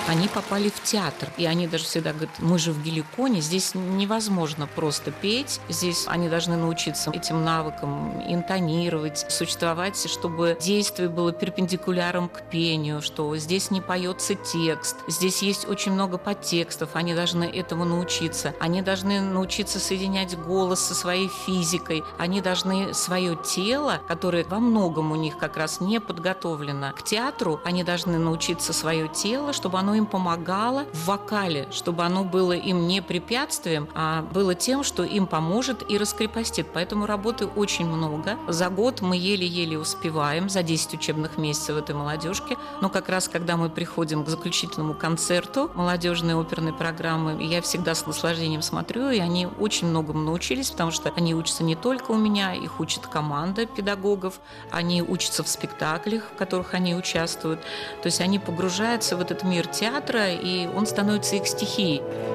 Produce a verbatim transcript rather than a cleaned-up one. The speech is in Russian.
Они попали в театр, и они даже всегда говорят: мы же в Геликоне, здесь невозможно просто петь, здесь они должны научиться этим навыкам интонировать, существовать, чтобы действие было перпендикуляром к пению, что здесь не поется текст, здесь есть очень много подтекстов, они должны этому научиться, они должны научиться соединять голос со своей физикой, они должны свое тело, которое во многом у них как раз не подготовлено к театру, они должны научиться свое тело, чтобы оно им помогало в вокале, чтобы оно было им не препятствием, а было тем, что им поможет и раскрепостит. Поэтому работы очень много. За год мы еле-еле успеваем, за десять учебных месяцев этой молодежки. Но как раз, когда мы приходим к заключительному концерту молодежной оперной программы, я всегда с наслаждением смотрю, и они очень многому научились, потому что они учатся не только у меня, их учит команда педагогов, они учатся в спектаклях, в которых они участвуют. То есть они погружаются в этот мир театра, и он становится их стихией.